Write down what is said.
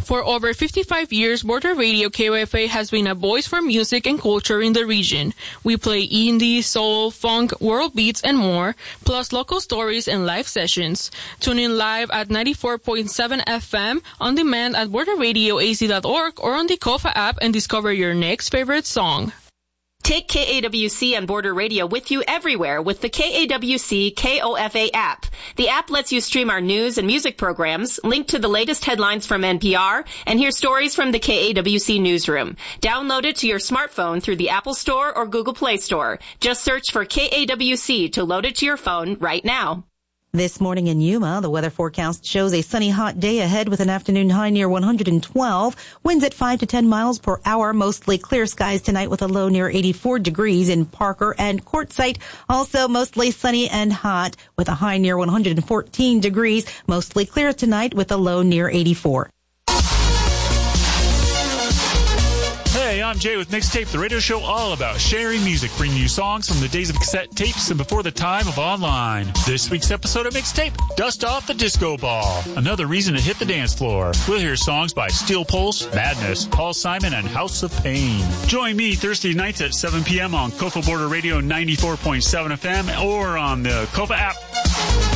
For over 55 years, Border Radio KOFA has been a voice for music and culture in the region. We play indie, soul, funk, world beats, and more, plus local stories and live sessions. Tune in live at 94.7 FM, on demand at borderradioaz.org or on the KOFA app and discover your next favorite song. Take KAWC and Border Radio with you everywhere with the KAWC KOFA app. The app lets you stream our news and music programs, link to the latest headlines from NPR, and hear stories from the KAWC newsroom. Download it to your smartphone through the Apple Store or Google Play Store. Just search for KAWC to load it to your phone right now. This morning in Yuma, the weather forecast shows a sunny, hot day ahead with an afternoon high near 112. Winds at 5 to 10 miles per hour. Mostly clear skies tonight with a low near 84 degrees in Parker and Quartzsite. Also mostly sunny and hot with a high near 114 degrees. Mostly clear tonight with a low near 84. Hey, I'm Jay with Mixtape, the radio show all about sharing music, bringing you songs from the days of cassette tapes and before the time of online. This week's episode of Mixtape, Dust Off the Disco Ball. Another reason to hit the dance floor. We'll hear songs by Steel Pulse, Madness, Paul Simon, and House of Pain. Join me Thursday nights at 7 p.m. on KOFA Border Radio 94.7 FM or on the KOFA app.